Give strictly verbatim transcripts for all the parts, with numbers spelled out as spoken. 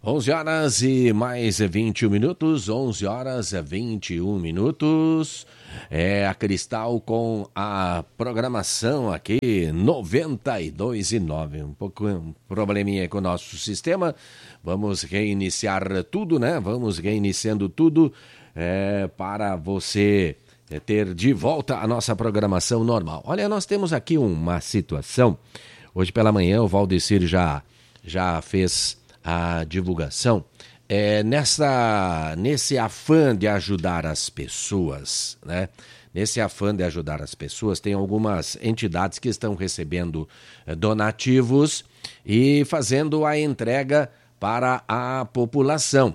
onze horas e mais vinte e um minutos, onze horas e vinte e um minutos. É a Cristal com a programação aqui noventa e dois e nove. Um pouco um probleminha com o nosso sistema. Vamos reiniciar tudo, né? Vamos reiniciando tudo é, para você ter de volta a nossa programação normal. Olha, nós temos aqui uma situação. Hoje pela manhã o Valdecir já, já fez a divulgação, é, nessa, nesse afã de ajudar as pessoas, né? Nesse afã de ajudar as pessoas, tem algumas entidades que estão recebendo é, donativos e fazendo a entrega para a população.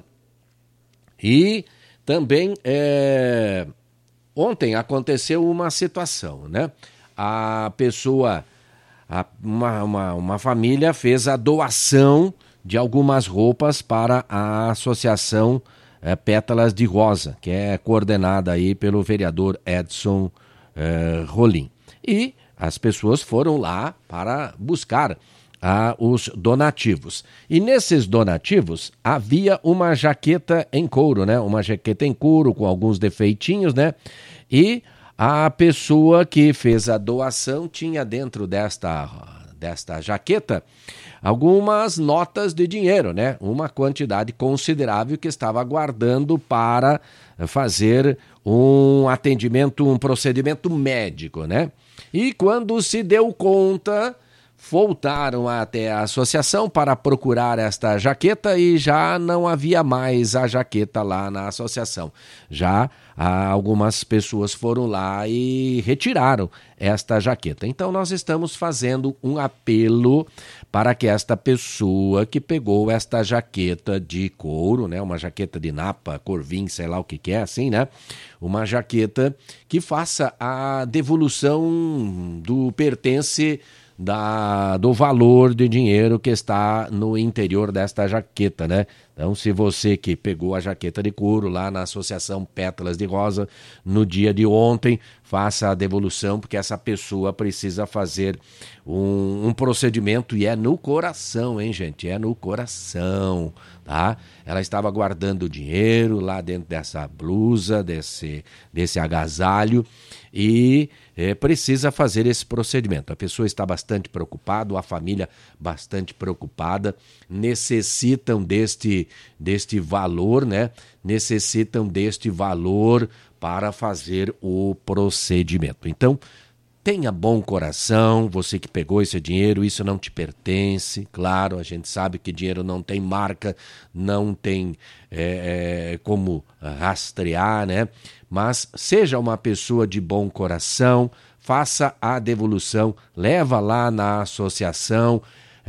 E também, é, ontem aconteceu uma situação, né? A pessoa, a, uma, uma, uma família fez a doação de algumas roupas para a Associação é, Pétalas de Rosa, que é coordenada aí pelo vereador Edson é, Rolim. E as pessoas foram lá para buscar ah, os donativos. E nesses donativos havia uma jaqueta em couro, né? Uma jaqueta em couro com alguns defeitinhos, né? E a pessoa que fez a doação tinha dentro desta, desta jaqueta algumas notas de dinheiro, né? Uma quantidade considerável que estava aguardando para fazer um atendimento, um procedimento médico, né? E quando se deu conta, voltaram até a associação para procurar esta jaqueta e já não havia mais a jaqueta lá na associação. Já ah, algumas pessoas foram lá e retiraram esta jaqueta. Então nós estamos fazendo um apelo para que esta pessoa que pegou esta jaqueta de couro, né, uma jaqueta de napa, corvim, sei lá o que que é, assim, né, uma jaqueta que faça a devolução do pertence Da, do valor de dinheiro que está no interior desta jaqueta, né? Então, se você que pegou a jaqueta de couro lá na Associação Pétalas de Rosa no dia de ontem, faça a devolução, porque essa pessoa precisa fazer um, um procedimento e é no coração, hein, gente? É no coração, tá? Ela estava guardando dinheiro lá dentro dessa blusa, desse, desse agasalho e é, precisa fazer esse procedimento. A pessoa está bastante preocupada, a família bastante preocupada, necessitam deste, deste valor, né? Necessitam deste valor para fazer o procedimento. Então, tenha bom coração, você que pegou esse dinheiro, isso não te pertence. Claro, a gente sabe que dinheiro não tem marca, não tem é, é, como rastrear, né? Mas seja uma pessoa de bom coração, faça a devolução, leva lá na associação,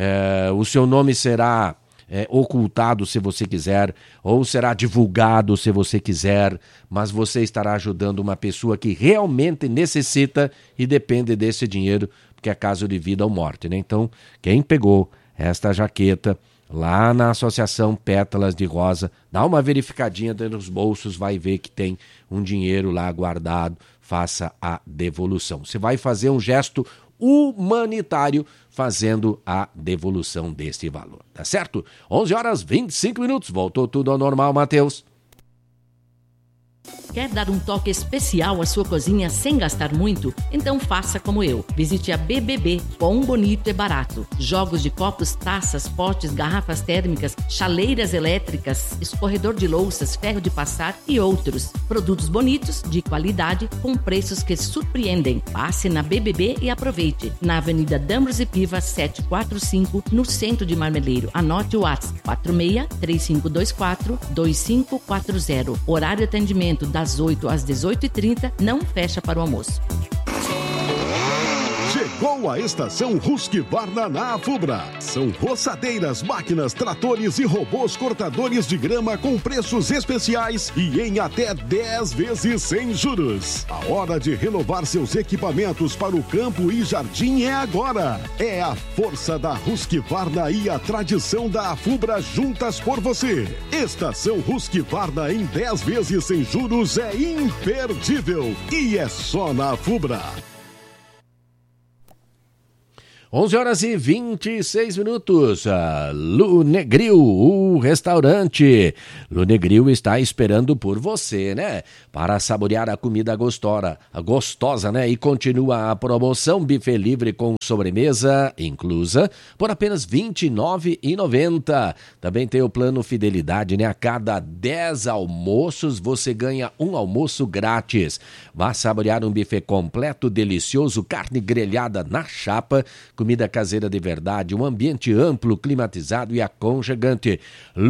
é, o seu nome será é, ocultado se você quiser, ou será divulgado se você quiser, mas você estará ajudando uma pessoa que realmente necessita e depende desse dinheiro, porque é caso de vida ou morte, né? Então, quem pegou esta jaqueta lá na Associação Pétalas de Rosa, dá uma verificadinha dentro dos bolsos, vai ver que tem um dinheiro lá guardado, faça a devolução. Você vai fazer um gesto humanitário fazendo a devolução deste valor, tá certo? onze horas e vinte e cinco minutos, voltou tudo ao normal, Matheus. Quer dar um toque especial à sua cozinha sem gastar muito? Então faça como eu. Visite a B B B. Bom, bonito e barato. Jogos de copos, taças, potes, garrafas térmicas, chaleiras elétricas, escorredor de louças, ferro de passar e outros. Produtos bonitos, de qualidade, com preços que surpreendem. Passe na B B B e aproveite. Na Avenida Dambros e Piva, setecentos e quarenta e cinco, no centro de Marmeleiro. Anote o WhatsApp quatro seis três cinco dois quatro dois cinco quatro zero. Horário de atendimento das oito às dezoito e trinta, não fecha para o almoço. Chegou a estação Husqvarna na Afubra. São roçadeiras, máquinas, tratores e robôs cortadores de grama com preços especiais e em até dez vezes sem juros. A hora de renovar seus equipamentos para o campo e jardim é agora. É a força da Husqvarna e a tradição da Afubra juntas por você. Estação Husqvarna em dez vezes sem juros é imperdível e é só na Afubra. onze horas e vinte e seis minutos. Lunegril, o restaurante. Lunegril está esperando por você, né? Para saborear a comida gostosa, gostosa, né? E continua a promoção buffet livre com sobremesa inclusa por apenas vinte e nove reais e noventa centavos. Também tem o plano fidelidade, né? A cada dez almoços você ganha um almoço grátis. Vá saborear um buffet completo, delicioso, carne grelhada na chapa, comida caseira de verdade, um ambiente amplo, climatizado e aconchegante.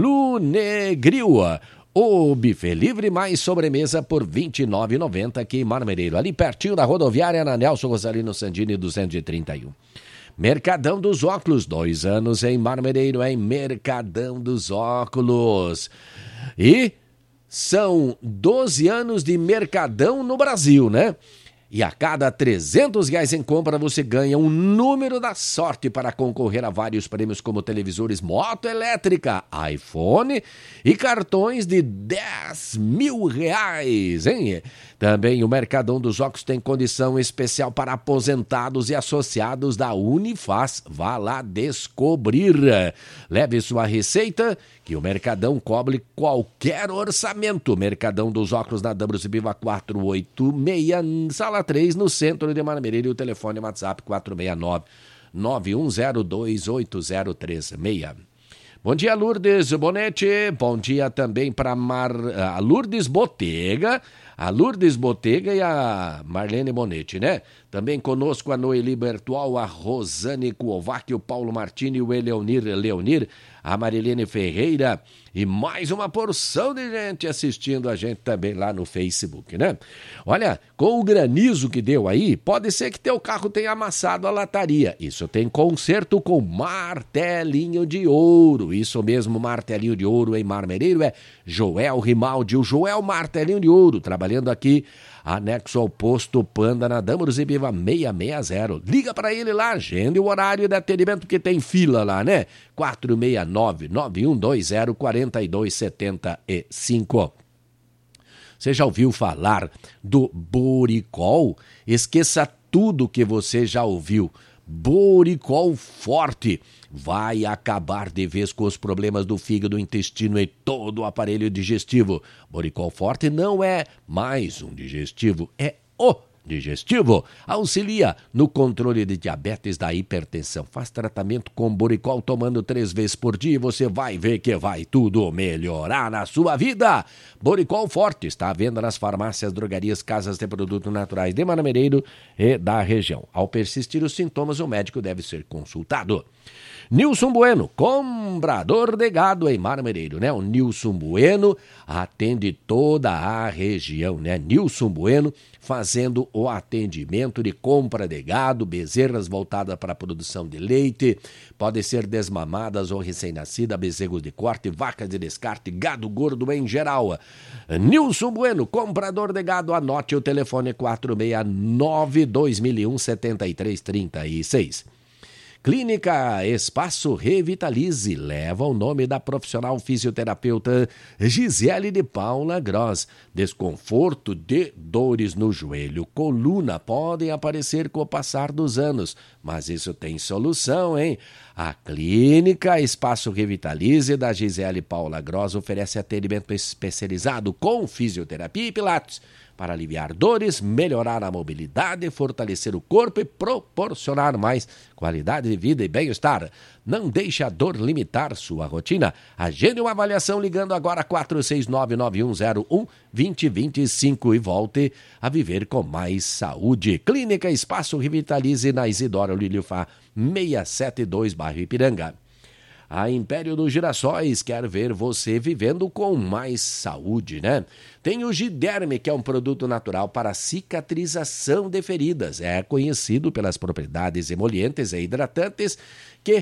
Lunegril, o buffet livre mais sobremesa por vinte e nove reais e noventa centavos aqui em Marmereiro, ali pertinho da rodoviária, na Nelson Rosalino Sandini duzentos e trinta e um. Mercadão dos Óculos, dois anos em Marmereiro, em Mercadão dos Óculos. E são doze anos de Mercadão no Brasil, né? E a cada trezentos reais em compra você ganha um número da sorte para concorrer a vários prêmios como televisores moto elétrica, iPhone e cartões de dez mil reais, hein? Também o Mercadão dos Óculos tem condição especial para aposentados e associados da Unifaz. Vá lá descobrir. Leve sua receita que o Mercadão cobre qualquer orçamento. Mercadão dos Óculos na W C Biva quatrocentos e oitenta e seis, sala três, no centro de Marmereiro. E o telefone WhatsApp quatro seis nove, nove um zero dois, oito zero três seis. Bom dia, Lourdes Bonetti. Bom dia também para Mar... a Lourdes Botega. A Lourdes Botega e a Marlene Bonetti, né? Também conosco a Noeli Bertual, a Rosane Kuovac, o Paulo Martini, o Eleonir Leonir, a Marilene Ferreira e mais uma porção de gente assistindo a gente também lá no Facebook, né? Olha, com o granizo que deu aí, pode ser que teu carro tenha amassado a lataria. Isso tem conserto com martelinho de ouro. Isso mesmo, martelinho de ouro em Marmereiro é Joel Rimaldi, o Joel Martelinho de Ouro, trabalhando aqui anexo ao posto Panda na Dâmaros e Biva seiscentos e sessenta. Liga para ele lá, agende o horário de atendimento que tem fila lá, né? quatro seis nove, nove um dois zero, quatro dois sete cinco. Você já ouviu falar do Boricol? Esqueça tudo que você já ouviu. Boricol Forte vai acabar de vez com os problemas do fígado, intestino e todo o aparelho digestivo. Boricol Forte não é mais um digestivo, é o digestivo. Auxilia no controle de diabetes, da hipertensão. Faz tratamento com Boricol tomando três vezes por dia e você vai ver que vai tudo melhorar na sua vida. Boricol Forte está à venda nas farmácias, drogarias, casas de produtos naturais de Marmereiro e da região. Ao persistir os sintomas, o médico deve ser consultado. Nilson Bueno, comprador de gado em Marmereiro, né? O Nilson Bueno atende toda a região, né? Nilson Bueno fazendo o atendimento de compra de gado, bezerras voltadas para a produção de leite, podem ser desmamadas ou recém-nascidas, bezerros de corte, vacas de descarte, gado gordo em geral. Nilson Bueno, comprador de gado, anote o telefone quatro seis nove, dois mil e um, setenta e três trinta e seis. Clínica Espaço Revitalize leva o nome da profissional fisioterapeuta Gisele de Paula Gross. Desconforto de dores no joelho, coluna podem aparecer com o passar dos anos, mas isso tem solução, hein? A Clínica Espaço Revitalize da Gisele Paula Gross oferece atendimento especializado com fisioterapia e pilates para aliviar dores, melhorar a mobilidade, fortalecer o corpo e proporcionar mais qualidade de vida e bem-estar. Não deixe a dor limitar sua rotina. Agende uma avaliação ligando agora quatro seis nove, nove um zero um, dois zero dois cinco e volte a viver com mais saúde. Clínica Espaço Revitalize na Isidora Lílio Fá, seiscentos e setenta e dois, bairro Ipiranga. A Império dos Girassóis quer ver você vivendo com mais saúde, né? Tem o Giderme, que é um produto natural para cicatrização de feridas. É conhecido pelas propriedades emolientes e hidratantes que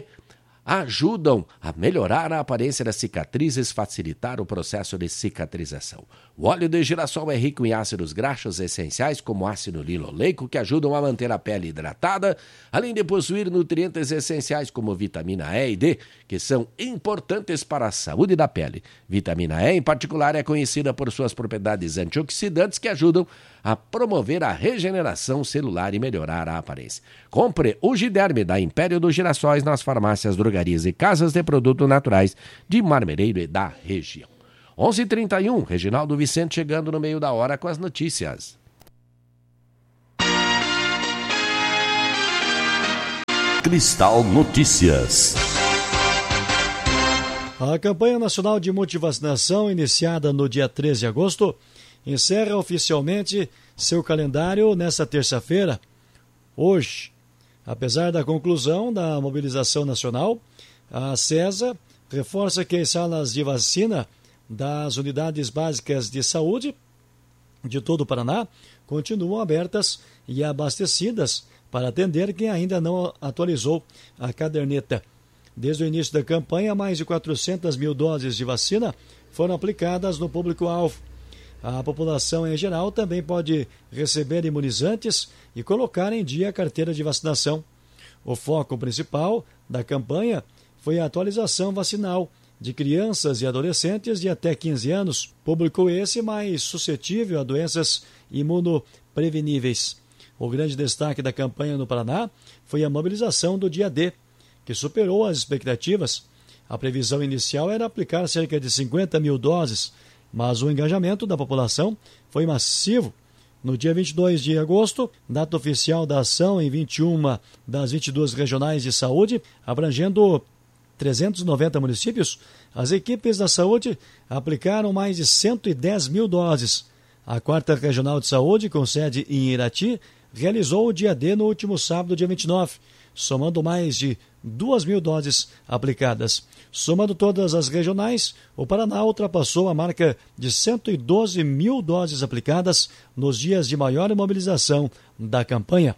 ajudam a melhorar a aparência das cicatrizes, facilitar o processo de cicatrização. O óleo de girassol é rico em ácidos graxos essenciais, como ácido linoleico, que ajudam a manter a pele hidratada, além de possuir nutrientes essenciais como vitamina E e D, que são importantes para a saúde da pele. Vitamina E, em particular, é conhecida por suas propriedades antioxidantes que ajudam a promover a regeneração celular e melhorar a aparência. Compre o Giderme da Império dos Girassóis nas farmácias, drogarias e casas de produtos naturais de Marmereiro e da região. onze e trinta e um, Reginaldo Vicente chegando no meio da hora com as notícias. Cristal Notícias. A campanha nacional de multivacinação, iniciada no dia treze de agosto, encerra oficialmente seu calendário nesta terça-feira, hoje. Apesar da conclusão da mobilização nacional, a CESA reforça que as salas de vacina das unidades básicas de saúde de todo o Paraná continuam abertas e abastecidas para atender quem ainda não atualizou a caderneta. Desde o início da campanha, mais de quatrocentas mil doses de vacina foram aplicadas no público-alvo. A população em geral também pode receber imunizantes e colocar em dia a carteira de vacinação. O foco principal da campanha foi a atualização vacinal de crianças e adolescentes de até quinze anos, público esse mais suscetível a doenças imunopreveníveis. O grande destaque da campanha no Paraná foi a mobilização do dia D, que superou as expectativas. A previsão inicial era aplicar cerca de cinquenta mil doses, mas o engajamento da população foi massivo. No dia vinte e dois de agosto, data oficial da ação em vinte e uma das vinte e duas regionais de saúde, abrangendo trezentos e noventa municípios, as equipes da saúde aplicaram mais de cento e dez mil doses. A quarta Regional de Saúde, com sede em Irati, realizou o dia D no último sábado, dia vinte e nove, somando mais de duas mil doses aplicadas. Somando todas as regionais, o Paraná ultrapassou a marca de cento e doze mil doses aplicadas nos dias de maior mobilização da campanha.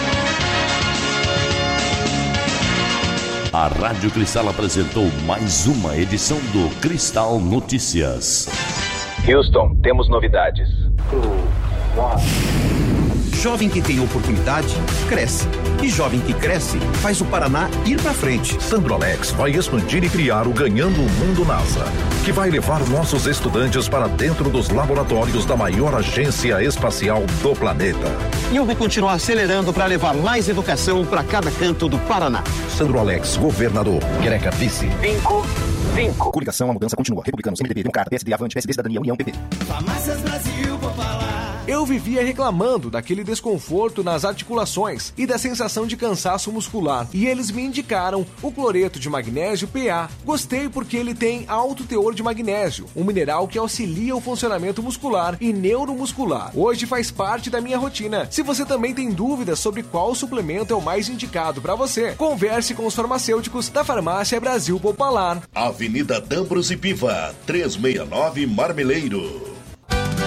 A Rádio Cristal apresentou mais uma edição do Cristal Notícias. Houston, temos novidades. Jovem que tem oportunidade, cresce. E jovem que cresce, faz o Paraná ir pra frente. Sandrolex vai expandir e criar o Ganhando o Mundo NASA, que vai levar nossos estudantes para dentro dos laboratórios da maior agência espacial do planeta. E eu vou continuar acelerando para levar mais educação para cada canto do Paraná. Sandrolex, governador. Greca, vice. Cinco, cinco. Coligação, a mudança continua. Republicanos, M D B, Democrata, P S D, Avante, P S D, Cidadania, União, P P. Farmácias Brasil, vou falar. Eu vivia reclamando daquele desconforto nas articulações e da sensação de cansaço muscular. E eles me indicaram o cloreto de magnésio P A. Gostei porque ele tem alto teor de magnésio, um mineral que auxilia o funcionamento muscular e neuromuscular. Hoje faz parte da minha rotina. Se você também tem dúvidas sobre qual suplemento é o mais indicado para você, converse com os farmacêuticos da Farmácia Brasil Popular. Avenida D'Ambrosio Piva, trezentos e sessenta e nove, Marmeleiro.